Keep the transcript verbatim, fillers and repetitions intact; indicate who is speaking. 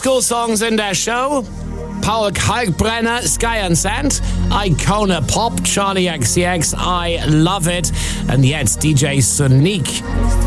Speaker 1: school songs in der Show. Paul Kalkbrenner, Sky and Sand, Icona Pop, Charlie X C X, I Love It. And jetzt D J Sonique.